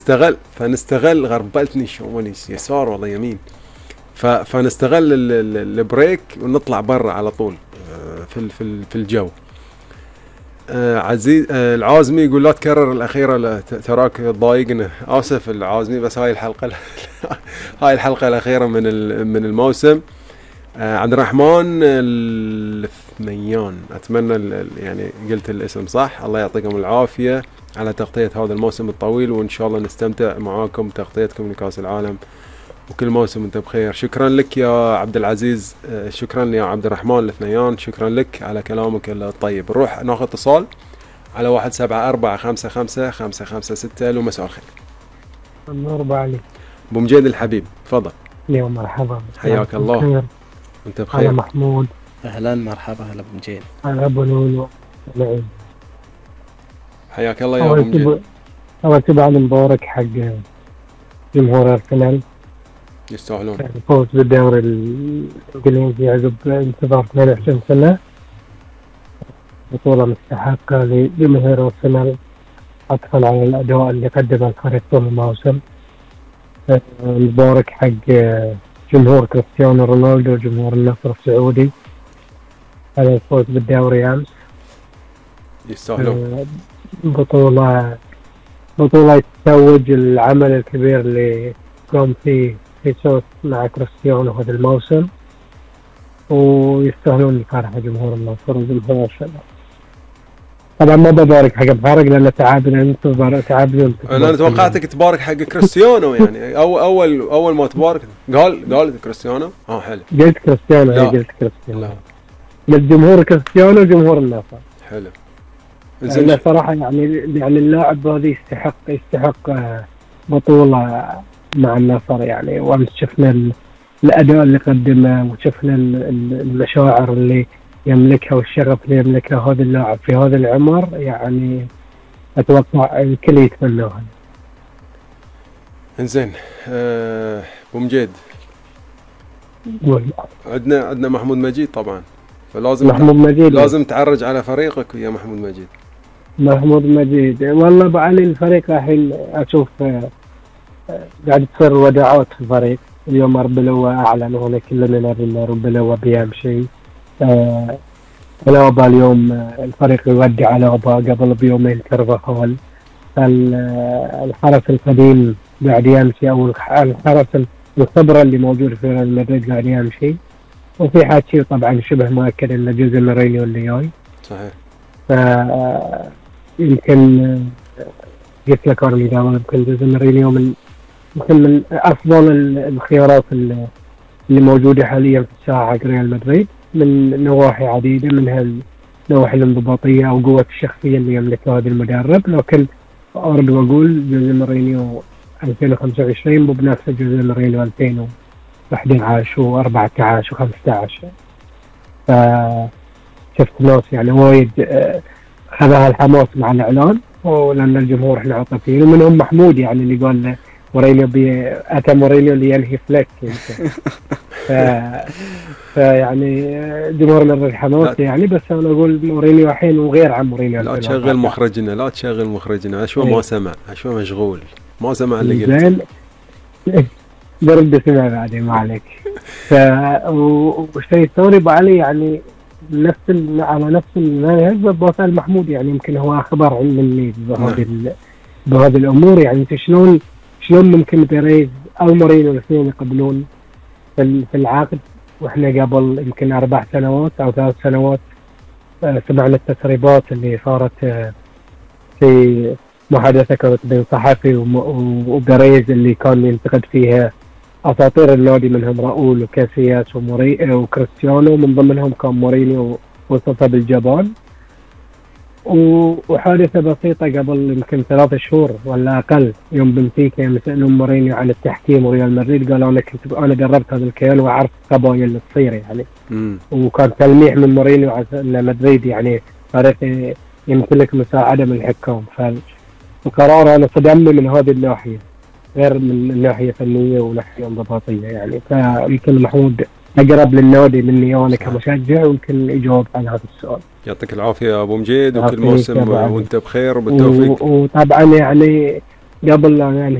فنستغل غربلتني شمال يسار والله يمين. فنستغل البريك ونطلع برا على طول في الجو. عزيز العازمي يقول لا تكرر الأخيرة تراك تضايقنا. آسف العازمي، بس هاي الحلقة هاي الحلقة الأخيرة من الموسم. عبد الرحمن الثميان، أتمنى يعني قلت الاسم صح. الله يعطيكم العافية على تغطية هذا الموسم الطويل، وإن شاء الله نستمتع معاكم تغطيتكم لكأس العالم، وكل موسم وانت بخير. شكرا لك يا عبد العزيز، شكرا يا عبد الرحمن الثنيان، شكرا لك على كلامك الطيب. نروح ناخذ اتصال على 174555556. له مساء الخير. النور علي. ابو مجيد الحبيب، تفضل. يا مرحبا، حياك الله. انت بخير. انا محمود. اهلا مرحبا. هلا ابو مجيد. انا ابو نون. حياك الله يا ابو مجيد. اول تبع مبارك حق جمهور ارسنال، يستاهلون الفوز بالدوري الانجليزي عقب انتظار 22 سنه. بطوله مستحقه لجمهور ارسنال، حقا على الاداء اللي قدمه الفريق طول الموسم. مبارك حق جمهور كريستيانو رونالدو وجمهور النصر السعودي على الفوز بالدوري امس. يستاهلون. بطولة تتوج العمل الكبير اللي قام فيه هيسوس مع كريستيانو هذا الموسم، ويستاهلون الفرحة جمهور النصر وجمهور الشباب. طبعا ما ببارك حق بحرق لأن تعبنا. أنا توقعتك تبارك حق كريستيانو يعني أول ما تبارك قال كريستيانو. حلو. قلت كريستيانو. لا. للجمهور كريستيانو وجمهور النصر. حلو. أنا صراحة يعني اللاعب هذا يستحق بطولة مع النصر يعني. وأمس شفنا الأداء اللي قدمه، وشفنا المشاعر اللي يملكها والشغف اللي يملكه هذا اللاعب في هذا العمر. يعني أتوقع الكل يتمناها. إنزين أبو مجيد، عندنا محمود مجيد طبعا، فلازم محمود مجيد لازم تعرج على فريقك يا محمود مجيد. محمود مجيد والله ابو علي، الفريق الحين اشوف قاعد تصير وداعات في الفريق. اليوم ربلوه اعلن هنا كلنا نبي ربلوه بيمشي. الوبا اليوم الفريق يودع الوبا قبل بيومين كرفخال. الحرس القديم قاعد يمشي، او الحرس الخبره اللي موجود في ريال مدريد قاعد يمشي. وفي حكي طبعا شبه مؤكد ان جوزيه مورينيو اللي جاي. صحيح. يمكن قلت لك انا يمكن جوزيه مورينيو من افضل الخيارات اللي موجوده حاليا في الساحه حق ريال مدريد من نواحي عديده، منها النواحي الانضباطيه او قوه الشخصيه اللي يملكها هذا المدرب. لكن اريد اقول جوزيه مورينيو 2025 مو بنفس جوزيه مورينيو 2011 و14 و15. شفت ناس يعني وايد خذها الحماس مع الاعلان، ولان الجمهور احنا عاطفيين، ومنهم محمود يعني اللي قال مورينيو اتى مورينيو لينهي فليك فيعني جمهور من الحماس يعني. بس انا اقول مورينيو الحين وغير عن مورينيو. لا تشغل مخرجنا اشوى ما سمع، اشوى مشغول ما سمع اللي قلت. برد سمع بعدين ما عليك. والشيء الثاني ابو علي يعني على نفس المنهج بوصل محمود يعني. يمكن هو اخبار مني بهذه الامور يعني. انت شلون ممكن بيريز او مورينيو الاثنين يقبلون في العقد، واحنا قبل يمكن 4 سنوات او 3 سنوات سمعنا التسريبات اللي صارت في محادثة كانت بين صحفي وبيريز اللي كان ينتقد فيها اساطير النادي، منهم راؤول وكاسياس وكريستيانو، من ضمنهم كان مورينيو وصفه بالجبان. وحادثة بسيطة قبل يمكن 3 شهور ولا أقل، يوم بنفيكا يسألون مورينيو عن التحكيم وريال مدريد، قال أنا قربت هذا الكيان وأعرف القضايا اللي تصير يعني. وكان تلميح من مورينيو على أن مدريد يعني فريق يمتلك مساعدة من الحكام. فالقرار أنا صدمني من هذه الناحية، غير من الناحية الفنية وناحية انضباطية يعني. فيمكن محمود أقرب للنادي مني أنا كمشجع، ويمكن يجاوب على هذا السؤال. يعطيك العافية يا أبو مجيد، وكل موسم وأنت بخير وبالتوفيق. وطبعا يعني قبل لا يعني